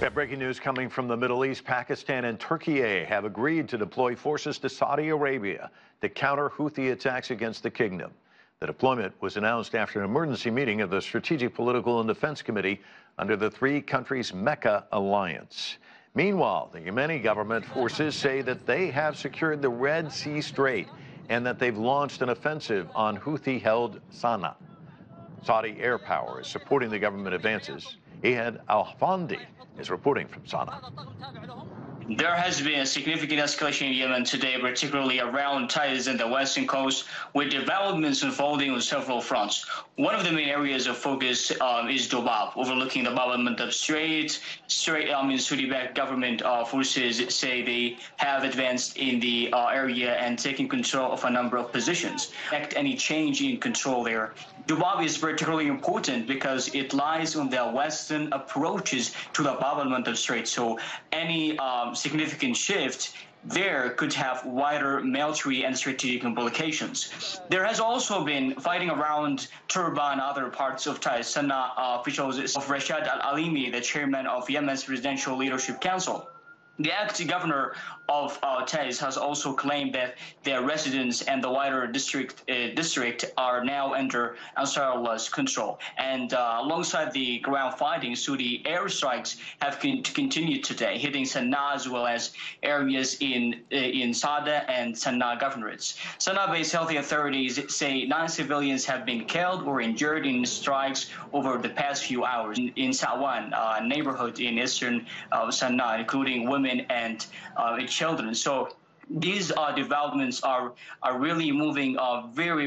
We have breaking news coming from the Middle East. Pakistan and Turkey have agreed to deploy forces to Saudi Arabia to counter Houthi attacks against the kingdom. The deployment was announced after an emergency meeting of the Strategic Political and Defense Committee under the three countries' Mecca alliance. Meanwhile, the Yemeni government forces say that they have secured the Red Sea Strait and that they've launched an offensive on Houthi-held Sana'a. Saudi air power is supporting the government advances. Ihad Al-Hafandi is reporting from Sana'a. There has been a significant escalation in Yemen today, particularly around Taiz and the western coast, with developments unfolding on several fronts. One of the main areas of focus is Dobab, overlooking the Bab al-Mandab Strait. Saudi-backed government forces say they have advanced in the area and taken control of a number of positions. Any change in control there. Dobab is particularly important because it lies on the western approaches to the Bab al-Mandab Strait. So any significant shift there could have wider military and strategic implications. There has also been fighting around Turba and other parts of Taiz. Sana'a officials of Rashad Al-Alimi, the chairman of Yemen's Presidential Leadership Council. The acting governor of Taiz has also claimed that their residents and the wider district are now under Ansar-Allah's control. And alongside the ground fighting, Saudi airstrikes have continued today, hitting Sana'a as well as areas in Sada and Sana'a governorates. Sana'a-based health authorities say 9 civilians have been killed or injured in strikes over the past few hours in Sawan, a neighborhood in eastern Sana'a, including women and children. So these developments are really moving very